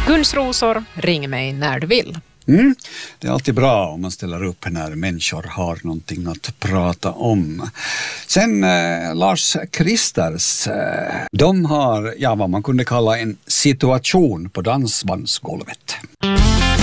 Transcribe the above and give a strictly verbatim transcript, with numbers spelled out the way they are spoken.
Guns rosor, ring mig när du vill. Mm. Det är alltid bra om man ställer upp när människor har någonting att prata om. Sen eh, Lars Kristers, eh, de har ja, vad man kunde kalla en situation på dansbandsgolvet.